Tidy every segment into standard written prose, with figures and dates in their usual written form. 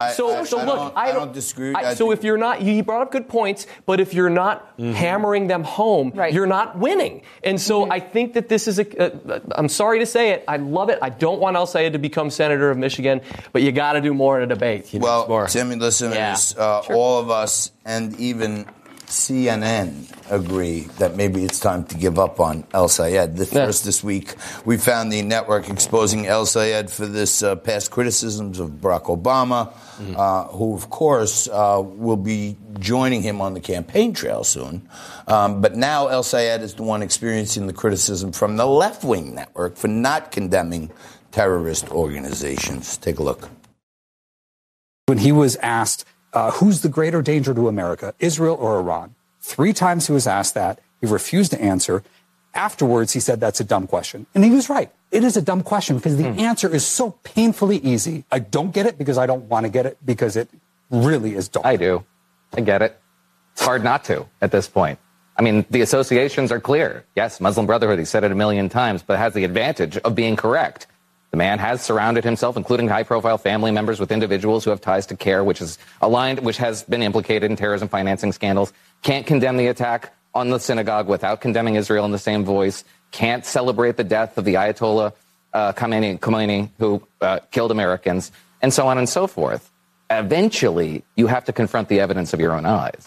I don't disagree. So if you're not, you brought up good points, but if you're not hammering them home, you're not winning. And so I think that this is I'm sorry to say it, I love it. I don't want El Sayed to become senator of Michigan, but you got to do more in a debate. Timmy, listeners, all of us and even CNN agree that maybe it's time to give up on El Sayed. First this week, we found the network exposing El Sayed for this past criticisms of Barack Obama, who, of course, will be joining him on the campaign trail soon. But now El Sayed is the one experiencing the criticism from the left-wing network for not condemning terrorist organizations. Take a look. When he was asked, who's the greater danger to America, Israel or Iran? 3 times he was asked that. He refused to answer. Afterwards, he said that's a dumb question. And he was right. It is a dumb question because the answer is so painfully easy. I don't get it because I don't want to get it because it really is dumb. I do. I get it. It's hard not to at this point. I mean, the associations are clear. Yes, Muslim Brotherhood, he said it a million times, but it has the advantage of being correct. The man has surrounded himself, including high-profile family members, with individuals who have ties to CAIR, which has been implicated in terrorism financing scandals. Can't condemn the attack on the synagogue without condemning Israel in the same voice. Can't celebrate the death of the Ayatollah Khomeini, who killed Americans, and so on and so forth. Eventually, you have to confront the evidence of your own eyes.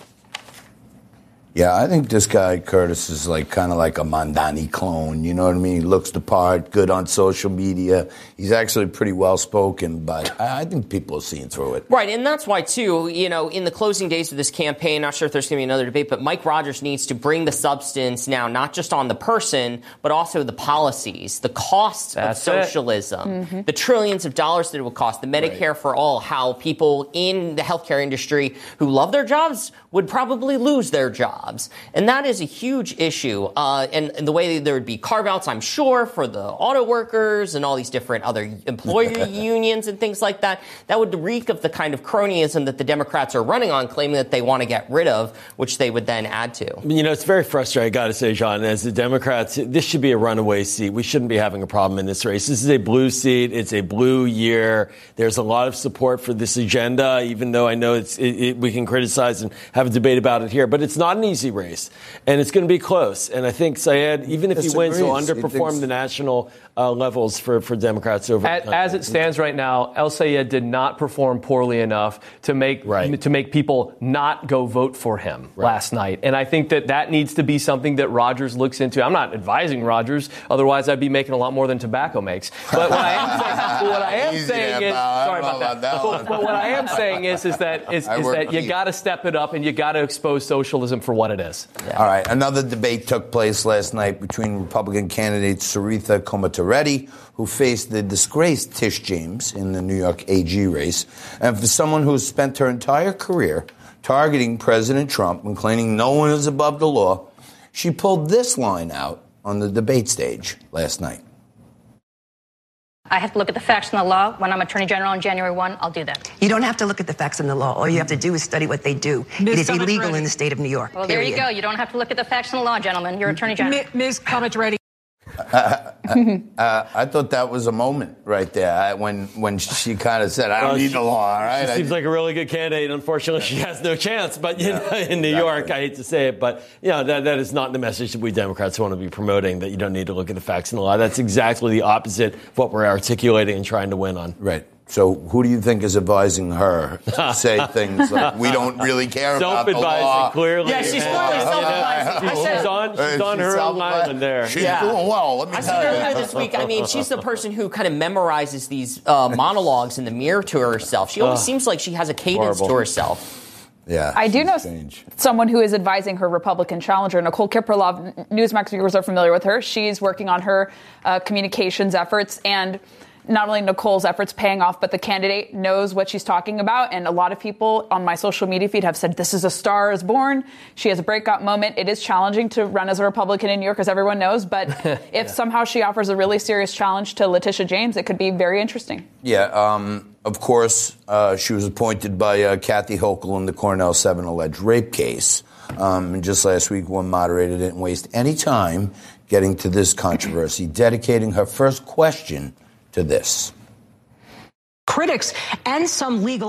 Yeah, I think this guy, Curtis, is kind of like a Mandani clone. You know what I mean? He looks the part, good on social media. He's actually pretty well-spoken, but I think people are seeing through it. Right, and that's why, too, in the closing days of this campaign, not sure if there's going to be another debate, but Mike Rogers needs to bring the substance now, not just on the person, but also the policies, the costs of socialism, the trillions of dollars that it will cost, the Medicare for all, how people in the healthcare industry who love their jobs would probably lose their jobs. And that is a huge issue. And the way there would be carve-outs, I'm sure, for the auto workers and all these different other employer unions and things like that, that would reek of the kind of cronyism that the Democrats are running on, claiming that they want to get rid of, which they would then add to. It's very frustrating, I got to say, John. As the Democrats, this should be a runaway seat. We shouldn't be having a problem in this race. This is a blue seat. It's a blue year. There's a lot of support for this agenda, even though I know we can criticize and have a debate about it here. But it's not an easy race, and it's going to be close. And I think Sayed, even if he wins, he'll underperform the national levels for Democrats over as it stands right now. El Sayed did not perform poorly enough to make people not go vote for him last night. And I think that needs to be something that Rogers looks into. I'm not advising Rogers, otherwise I'd be making a lot more than tobacco makes. But what I am saying is, sorry about that. But what I am saying is that you got to step it up and you got to expose socialism for what it is. Yeah. All right. Another debate took place last night between Republican candidate Sarita Komatareddy, who faced the disgraced Tish James in the New York AG race, and for someone who has spent her entire career targeting President Trump and claiming no one is above the law, she pulled this line out on the debate stage last night. I have to look at the facts and the law. When I'm Attorney General on January 1, I'll do that. You don't have to look at the facts and the law. All you have to do is study what they do. It is illegal in the state of New York. Well, there you go. You don't have to look at the facts and the law, gentlemen. You're Attorney General. Ms. Komatareddy. I thought that was a moment right there when she kind of said, I don't need the law, all right? She seems like a really good candidate. Unfortunately, she has no chance. But in New York, I hate to say it, but that is not the message that we Democrats want to be promoting, that you don't need to look at the facts and the law. That's exactly the opposite of what we're articulating and trying to win on. Right. So who do you think is advising her to say things like, we don't really care about the law? Clearly. Yeah, she's clearly self-advising. She's on her own island there. She's doing well, let me tell you. I said earlier this week, she's the person who kind of memorizes these monologues in the mirror to herself. She always seems like she has a cadence to herself. Yeah, I do know someone who is advising her Republican challenger, Nicole Kipralov. Newsmax viewers are familiar with her. She's working on her communications efforts, and not only Nicole's efforts paying off, but the candidate knows what she's talking about. And a lot of people on my social media feed have said, this is a star is born. She has a breakout moment. It is challenging to run as a Republican in New York, as everyone knows. But if somehow she offers a really serious challenge to Letitia James, it could be very interesting. Yeah, of course, she was appointed by Kathy Hochul in the Cornell 7 alleged rape case. And just last week, one moderator didn't waste any time getting to this controversy, dedicating her first question to this. Critics and some legal